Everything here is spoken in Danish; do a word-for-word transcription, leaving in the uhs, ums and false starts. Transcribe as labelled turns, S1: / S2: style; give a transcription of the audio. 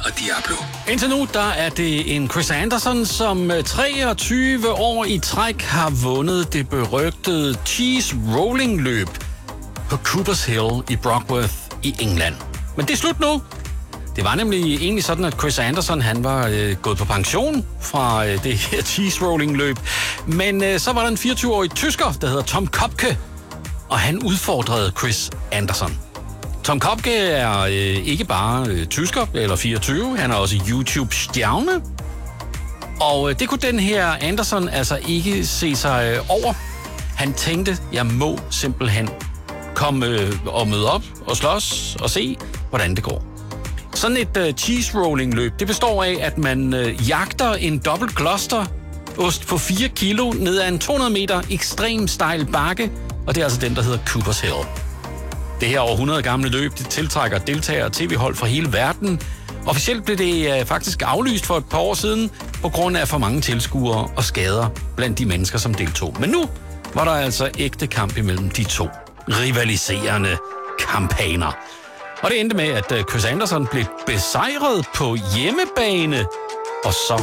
S1: og Diablo.
S2: Indtil nu, der er det en Chris Anderson, som treogtyve år i træk har vundet det berygtede Cheese Rolling løb på Coopers Hill i Brockworth i England. Men det er slut nu. Det var nemlig egentlig sådan, at Chris Anderson han var øh, gået på pension fra øh, det her Cheese Rolling løb. Men øh, så var der en fireogtyve-årig tysker, der hedder Tom Kopke, og han udfordrede Chris Anderson. Tom Kopke er øh, ikke bare øh, tysker eller fireogtyve, han er også YouTube-stjerne. Og øh, det kunne den her Anderson altså ikke se sig øh, over. Han tænkte, jeg må simpelthen komme øh, og møde op og slås og se, hvordan det går. Sådan et uh, cheese rolling løb, det består af, at man uh, jagter en dobbelt Gloucester ost på fire kilo ned ad en to hundrede meter ekstrem stejl bakke, og det er altså den, der hedder Coopers Hill. Det her over hundrede gamle løb, det tiltrækker deltagere og tv-hold fra hele verden. Officielt blev det uh, faktisk aflyst for et par år siden, på grund af for mange tilskuere og skader blandt de mennesker, som deltog. Men nu var der altså ægte kamp imellem de to rivaliserende kampaner. Og det endte med, at Chris Anderson blev besejret på hjemmebane, og så